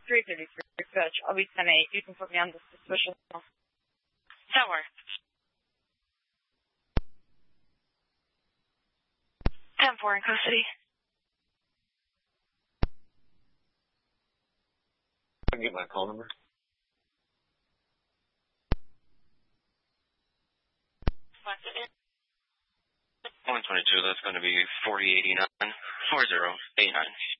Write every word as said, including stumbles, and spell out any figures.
three thirty-three, Fetch. I'll be ten eight. You can put me on the suspicion. Tower. ten four in custody. I can get my call number. one twenty-two, that's going to be forty eighty-nine, four zero eight nine.